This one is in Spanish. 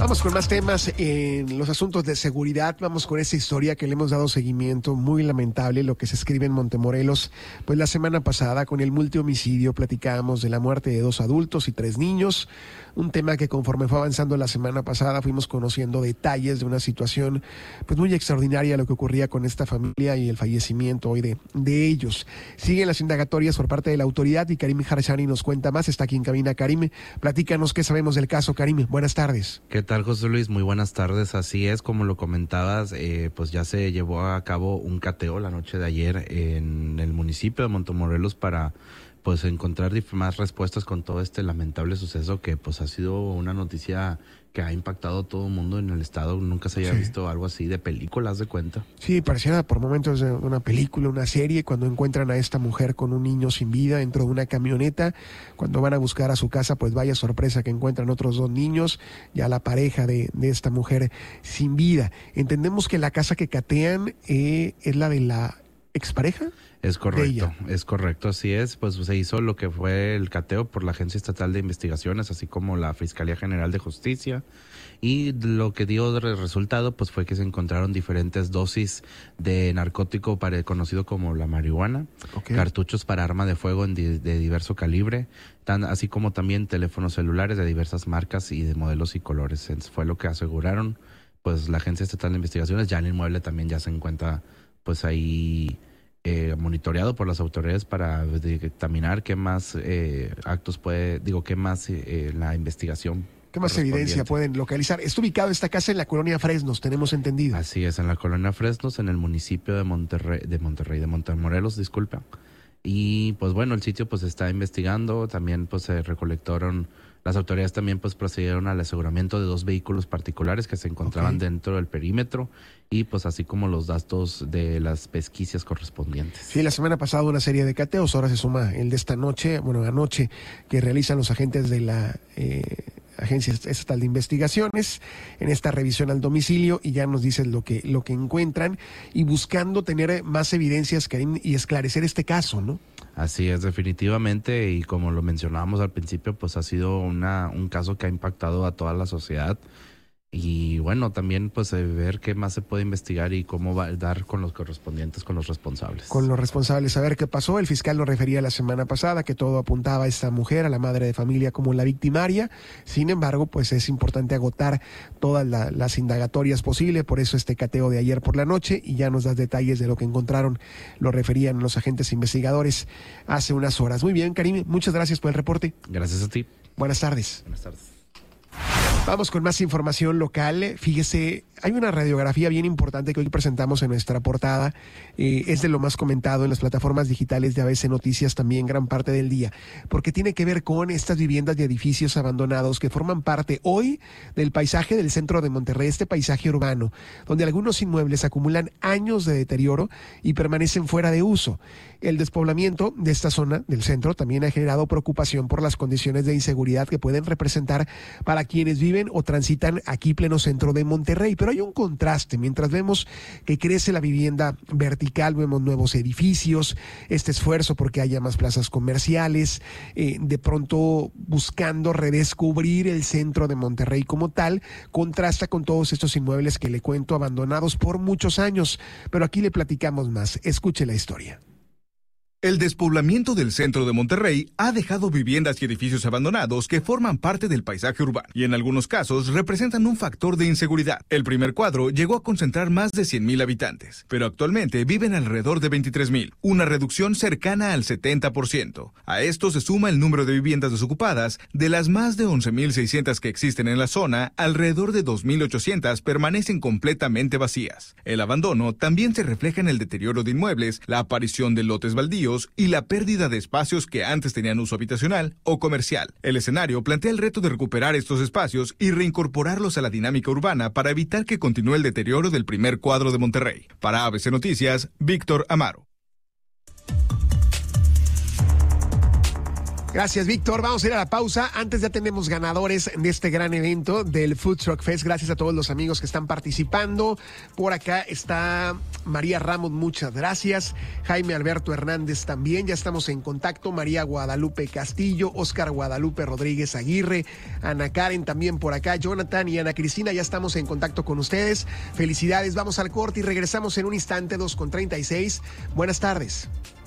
Vamos con más temas en los asuntos de seguridad. Vamos con esa historia que le hemos dado seguimiento, muy lamentable lo que se escribe en Montemorelos. Pues la semana pasada con el multihomicidio platicábamos de la muerte de 2 adultos y 3 niños. Un tema que conforme fue avanzando la semana pasada fuimos conociendo detalles de una situación pues muy extraordinaria, lo que ocurría con esta familia y el fallecimiento hoy de ellos. Siguen las indagatorias por parte de la autoridad y Karim Harshani nos cuenta más. Está aquí en cabina. Karim, platícanos qué sabemos del caso. Karim, buenas tardes. ¿Qué tal, José Luis? Muy buenas tardes. Así es, como lo comentabas, pues ya se llevó a cabo un cateo la noche de ayer en el municipio de Montemorelos para pues encontrar más respuestas con todo este lamentable suceso que pues ha sido una noticia que ha impactado a todo el mundo en el estado. Nunca se haya visto algo así de películas, de cuenta. Sí, pareciera por momentos de una película, una serie, cuando encuentran a esta mujer con un niño sin vida dentro de una camioneta. Cuando van a buscar a su casa, pues vaya sorpresa que encuentran otros 2 niños, ya la pareja de esta mujer sin vida. Entendemos que la casa que catean es la de la expareja. Es correcto, así es. Pues se hizo lo que fue el cateo por la Agencia Estatal de Investigaciones, así como la Fiscalía General de Justicia, y lo que dio de resultado pues fue que se encontraron diferentes dosis de narcótico conocido como la marihuana, cartuchos para arma de fuego de diverso calibre, así como también teléfonos celulares de diversas marcas y de modelos y colores. Fue lo que aseguraron pues la Agencia Estatal de Investigaciones. Ya el inmueble también ya se encuentra pues ahí monitoreado por las autoridades para dictaminar qué más la investigación. ¿Qué más evidencia pueden localizar? Está ubicado esta casa en la colonia Fresnos, tenemos entendido. Así es, en la colonia Fresnos, en el municipio de Montemorelos, disculpa. Y pues bueno, el sitio pues está investigando, también pues se recolectaron, las autoridades también pues procedieron al aseguramiento de 2 vehículos particulares que se encontraban dentro del perímetro y pues así como los datos de las pesquisas correspondientes. Sí, la semana pasada una serie de cateos, ahora se suma el de esta noche, anoche, que realizan los agentes de la Agencia Estatal de Investigaciones en esta revisión al domicilio, y ya nos dicen lo que encuentran y buscando tener más evidencias, Karim, y esclarecer este caso, ¿no? Así es, definitivamente, y como lo mencionábamos al principio, pues ha sido un caso que ha impactado a toda la sociedad. Y bueno, también pues ver qué más se puede investigar y cómo va a dar con los correspondientes, con los responsables. Con los responsables, a ver qué pasó. El fiscal nos refería la semana pasada que todo apuntaba a esta mujer, a la madre de familia, como la victimaria. Sin embargo, pues es importante agotar todas las indagatorias posibles, por eso este cateo de ayer por la noche, y ya nos das detalles de lo que encontraron, lo referían los agentes investigadores hace unas horas. Muy bien, Karim, muchas gracias por el reporte. Gracias a ti. Buenas tardes. Buenas tardes. Vamos con más información local. Fíjese, hay una radiografía bien importante que hoy presentamos en nuestra portada. Es de lo más comentado en las plataformas digitales de ABC Noticias también gran parte del día, porque tiene que ver con estas viviendas y edificios abandonados que forman parte hoy del paisaje del centro de Monterrey, este paisaje urbano, donde algunos inmuebles acumulan años de deterioro y permanecen fuera de uso. El despoblamiento de esta zona del centro también ha generado preocupación por las condiciones de inseguridad que pueden representar para quienes viven o transitan aquí pleno centro de Monterrey. Pero hay un contraste. Mientras vemos que crece la vivienda vertical, vemos nuevos edificios, este esfuerzo porque haya más plazas comerciales, de pronto buscando redescubrir el centro de Monterrey como tal, contrasta con todos estos inmuebles que le cuento abandonados por muchos años. Pero aquí le platicamos más. Escuche la historia. El despoblamiento del centro de Monterrey ha dejado viviendas y edificios abandonados que forman parte del paisaje urbano y en algunos casos representan un factor de inseguridad. El primer cuadro llegó a concentrar más de 100,000 habitantes, pero actualmente viven alrededor de 23,000, una reducción cercana al 70%. A esto se suma el número de viviendas desocupadas. De las más de 11,600 que existen en la zona, alrededor de 2,800 permanecen completamente vacías. El abandono también se refleja en el deterioro de inmuebles, la aparición de lotes baldíos y la pérdida de espacios que antes tenían uso habitacional o comercial. El escenario plantea el reto de recuperar estos espacios y reincorporarlos a la dinámica urbana para evitar que continúe el deterioro del primer cuadro de Monterrey. Para ABC Noticias, Víctor Amaro. Gracias, Víctor. Vamos a ir a la pausa. Antes ya tenemos ganadores de este gran evento del Food Truck Fest. Gracias a todos los amigos que están participando. Por acá está María Ramos, muchas gracias. Jaime Alberto Hernández también. Ya estamos en contacto. María Guadalupe Castillo, Oscar Guadalupe Rodríguez Aguirre, Ana Karen también por acá, Jonathan y Ana Cristina. Ya estamos en contacto con ustedes. Felicidades. Vamos al corte y regresamos en un instante, 2:36. Buenas tardes.